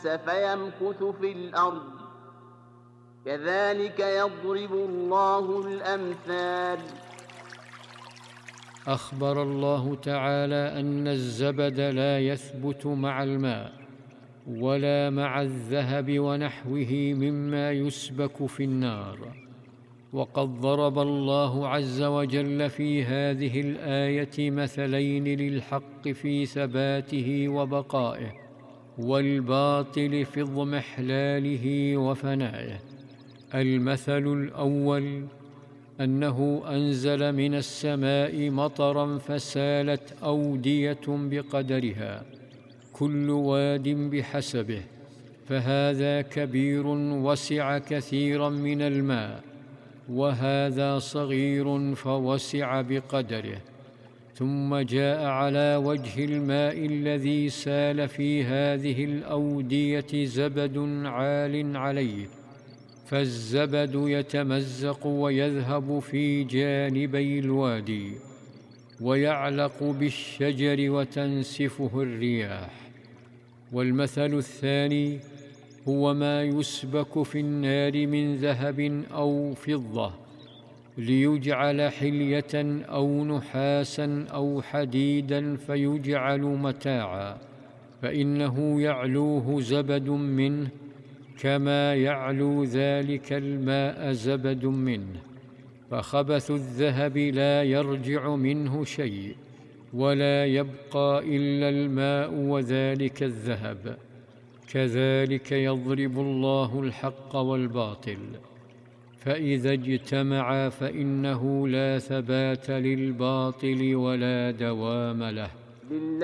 فيمكث في الأرض كذلك يضرب الله الأمثال. أخبر الله تعالى أن الزبد لا يثبت مع الماء ولا مع الذهب ونحوه مما يسبك في النار. وقد ضرب الله عز وجل في هذه الآية مثلين للحق في ثباته وبقائه، والباطل في اضمحلاله وفنائه. المثل الأول أنه أنزل من السماء مطرا فسالت أودية بقدرها، كل واد بحسبه، فهذا كبير وسع كثيرا من الماء، وهذا صغير فوسع بقدره. ثم جاء على وجه الماء الذي سال في هذه الأودية زبد عال عليه، فالزبد يتمزق ويذهب في جانبي الوادي ويعلق بالشجر وتنسفه الرياح. والمثل الثاني هو ما يسبك في النار من ذهب أو فضة ليجعل حلية أو نحاسا أو حديدا فيجعل متاعا، فإنه يعلوه زبد منه كما يعلو ذلك الماء زبد منه، فخبث الذهب لا يرجع منه شيء ولا يبقى إلا الماء وذلك الذهب. كذلك يضرب الله الحق والباطل، فإذا اجتمعا فإنه لا ثبات للباطل ولا دوام له.